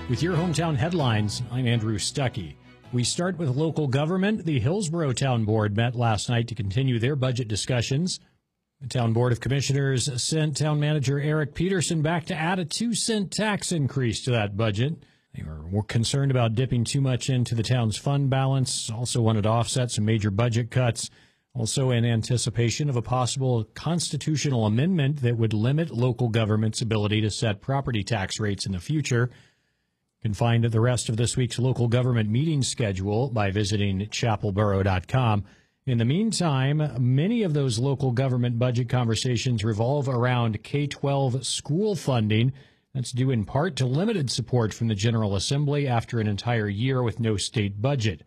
With your hometown headlines, I'm Andrew Stuckey. We start with local government. The Hillsborough Town Board met last night to continue their budget discussions. The Town Board of Commissioners sent Town Manager Eric Peterson back to add a 2-cent tax increase to that budget. They were concerned about dipping too much into the town's fund balance, also wanted to offset some major budget cuts, also in anticipation of a possible constitutional amendment that would limit local government's ability to set property tax rates in the future. You can find the rest of this week's local government meeting schedule by visiting chapelborough.com. In the meantime, many of those local government budget conversations revolve around K-12 school funding. That's due in part to limited support from the General Assembly after an entire year with no state budget.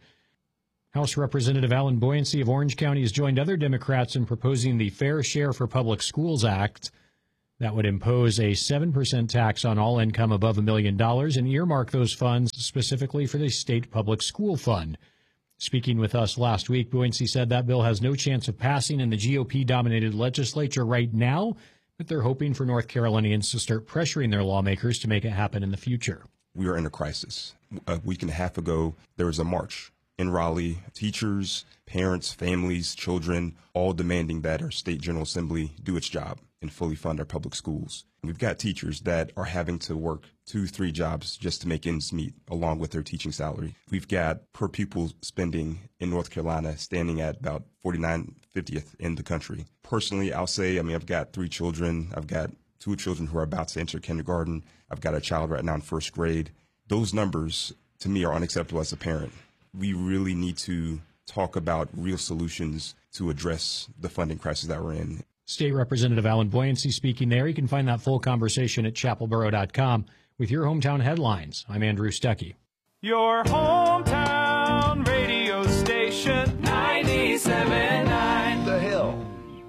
House Representative Alan Boyancy of Orange County has joined other Democrats in proposing the Fair Share for Public Schools Act. That would impose a 7% tax on all income above $1 million and earmark those funds specifically for the state public school fund. Speaking with us last week, Boyancy said that bill has no chance of passing in the GOP-dominated legislature right now, but they're hoping for North Carolinians to start pressuring their lawmakers to make it happen in the future. We are in a crisis. A week and a half ago, there was a march in Raleigh. Teachers, parents, families, children, all demanding that our state General Assembly do its job and fully fund our public schools. We've got teachers that are having to work 2-3 jobs just to make ends meet along with their teaching salary. We've got per pupil spending in North Carolina standing at about 49/50th in the country. Personally, I'll say, I've got 3 children. I've got 2 children who are about to enter kindergarten. I've got a child right now in first grade. Those numbers, to me, are unacceptable as a parent. We really need to talk about real solutions to address the funding crisis that we're in. State Representative Alan Boyancy speaking there. You can find that full conversation at chapelborough.com. With your hometown headlines, I'm Andrew Stuckey. Your hometown radio station, 97.9 The Hill.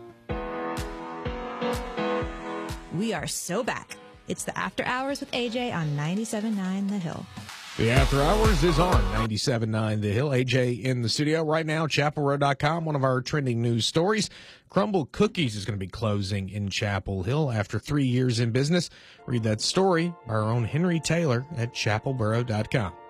We are so back. It's the After Hours with AJ on 97.9 The Hill. The After Hours is on 97.9 The Hill. AJ in the studio right now, chapelroad.com. One of our trending news stories. Crumble Cookies is going to be closing in Chapel Hill after 3 years in business. Read that story by our own Henry Taylor at chapelborough.com.